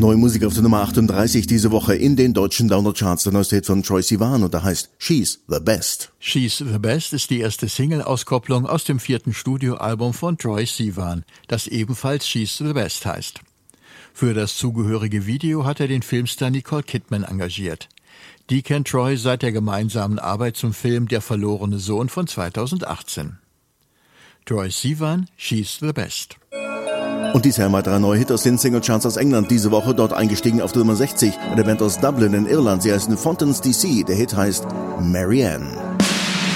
Neue Musik auf der Nummer 38 diese Woche in den deutschen Download-Charts. Der neueste Hit von Troye Sivan und der heißt She's the Best. She's the Best ist die erste Single-Auskopplung aus dem 4. Studioalbum von Troye Sivan, das ebenfalls She's the Best heißt. Für das zugehörige Video hat er den Filmstar Nicole Kidman engagiert. Die kennt Troye seit der gemeinsamen Arbeit zum Film Der verlorene Sohn von 2018. Troye Sivan, She's the Best. Und dies ein weiterer neuer Hit aus den Singlecharts aus England diese Woche, dort eingestiegen auf der Nummer 60, eine Band aus Dublin in Irland, sie heißen Fontaine's DC, der Hit heißt Marianne.